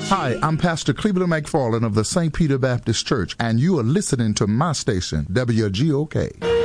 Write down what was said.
Hi, I'm Pastor Cleveland McFarland of the St. Peter Baptist Church, and you are listening to my station, WGOK.